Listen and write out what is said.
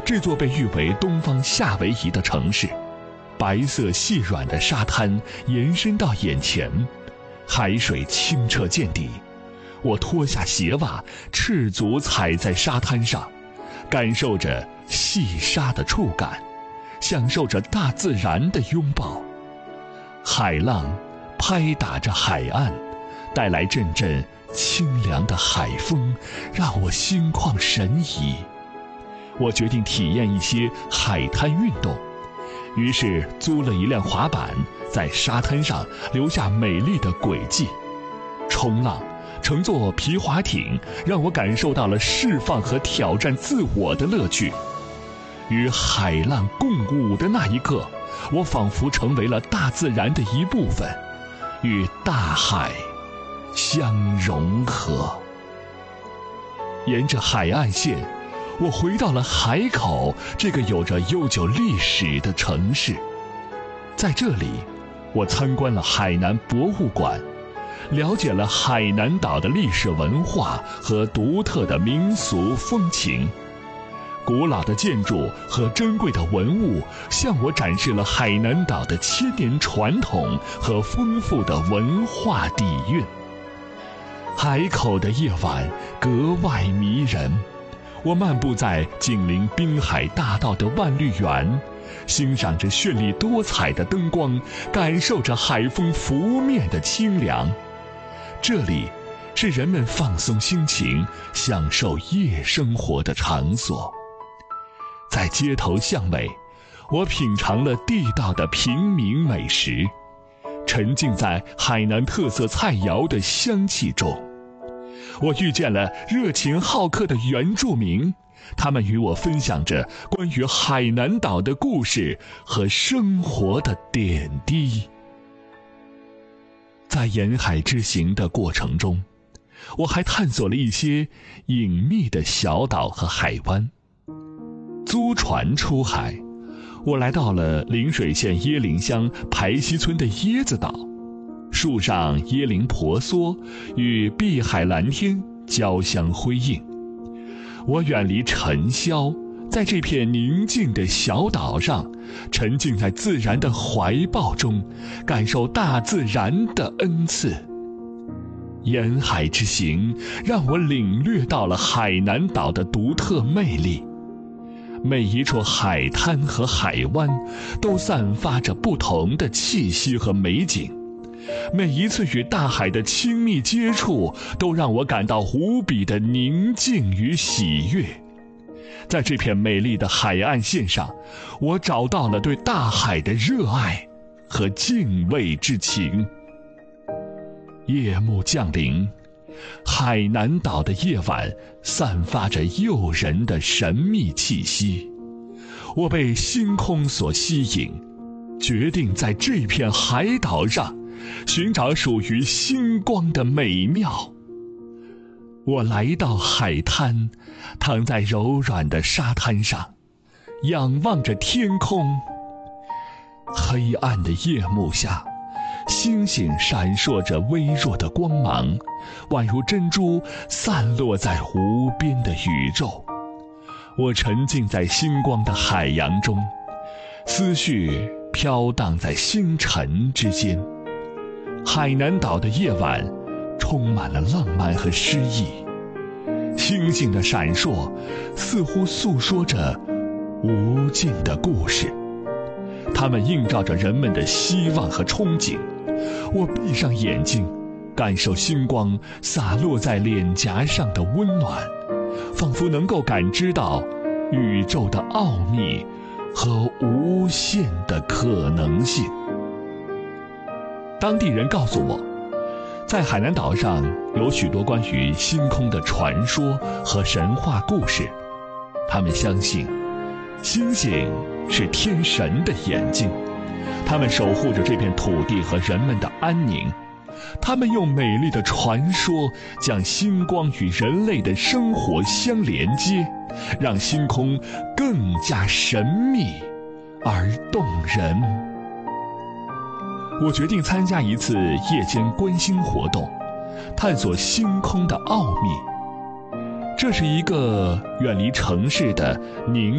这座被誉为东方夏威夷的城市，白色细软的沙滩延伸到眼前，海水清澈见底。我脱下鞋袜，赤足踩在沙滩上，感受着细沙的触感，享受着大自然的拥抱。海浪拍打着海岸，带来阵阵清凉的海风，让我心旷神怡。我决定体验一些海滩运动，于是租了一辆滑板，在沙滩上留下美丽的轨迹。冲浪，乘坐皮划艇，让我感受到了释放和挑战自我的乐趣。与海浪共舞的那一刻，我仿佛成为了大自然的一部分，与大海相融合。沿着海岸线，我回到了海口这个有着悠久历史的城市。在这里，我参观了海南博物馆，了解了海南岛的历史文化和独特的民俗风情。古老的建筑和珍贵的文物向我展示了海南岛的千年传统和丰富的文化底蕴。海口的夜晚格外迷人，我漫步在紧邻滨海大道的万绿园，欣赏着绚丽多彩的灯光，感受着海风拂面的清凉。这里是人们放松心情、享受夜生活的场所。在街头巷尾，我品尝了地道的平民美食，沉浸在海南特色菜肴的香气中。我遇见了热情好客的原住民，他们与我分享着关于海南岛的故事和生活的点滴。在沿海之行的过程中，我还探索了一些隐秘的小岛和海湾。租船出海，我来到了陵水县椰林乡排溪村的椰子岛，树上椰林婆娑，与碧海蓝天交相辉映。我远离尘嚣，在这片宁静的小岛上，沉浸在自然的怀抱中，感受大自然的恩赐。沿海之行让我领略到了海南岛的独特魅力。每一处海滩和海湾都散发着不同的气息和美景，每一次与大海的亲密接触都让我感到无比的宁静与喜悦。在这片美丽的海岸线上，我找到了对大海的热爱和敬畏之情。夜幕降临，海南岛的夜晚散发着诱人的神秘气息。我被星空所吸引，决定在这片海岛上寻找属于星光的美妙。我来到海滩，躺在柔软的沙滩上，仰望着天空。黑暗的夜幕下，星星闪烁着微弱的光芒，宛如珍珠散落在无边的宇宙。我沉浸在星光的海洋中，思绪飘荡在星辰之间。海南岛的夜晚充满了浪漫和诗意，星星的闪烁似乎诉说着无尽的故事，它们映照着人们的希望和憧憬。我闭上眼睛，感受星光洒落在脸颊上的温暖，仿佛能够感知到宇宙的奥秘和无限的可能性。当地人告诉我，在海南岛上有许多关于星空的传说和神话故事。他们相信，星星是天神的眼睛，他们守护着这片土地和人们的安宁。他们用美丽的传说将星光与人类的生活相连接，让星空更加神秘而动人。我决定参加一次夜间观星活动，探索星空的奥秘。这是一个远离城市的宁